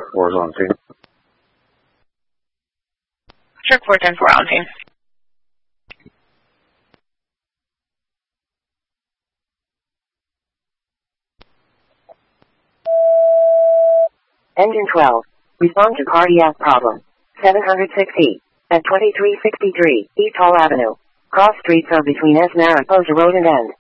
4 is on team. Shark 410-4 on team. Engine 12. Respond to cardiac problem. 706E. At 2363 East Hall Avenue. Cross streets are between S. Mariposa Road and End.